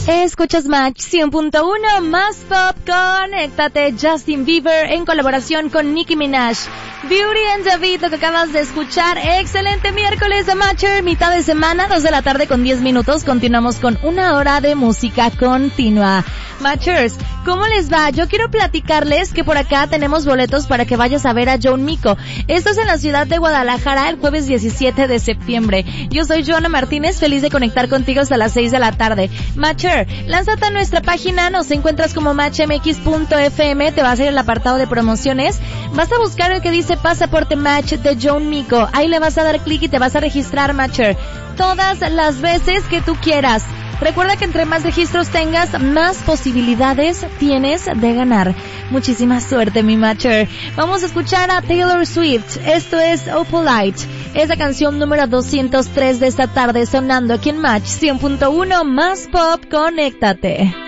Escuchas Match 100.1 más pop, conéctate. Justin Bieber en colaboración con Nicki Minaj. Beauty and David, lo que acabas de escuchar. Excelente miércoles de Matcher, mitad de semana, 2 de la tarde con 10 minutos. Continuamos con una hora de música continua. Matchers, ¿cómo les va? Yo quiero platicarles que por acá tenemos boletos para que vayas a ver a John Mico. Esto es en la ciudad de Guadalajara el jueves 17 de septiembre. Yo soy Joana Martínez, feliz de conectar contigo hasta las 6 de la tarde. Matcher, lánzate a nuestra página, nos encuentras como matchmx.fm, te vas a ir al apartado de promociones, vas a buscar el que dice Pasaporte Match de John Mico, ahí le vas a dar clic y te vas a registrar, Matcher, todas las veces que tú quieras. Recuerda que entre más registros tengas, más posibilidades tienes de ganar. Muchísima suerte, mi Matcher. Vamos a escuchar a Taylor Swift. Esto es Opalite. Es la canción número 203 de esta tarde sonando aquí en Match 100.1 más pop. Conéctate.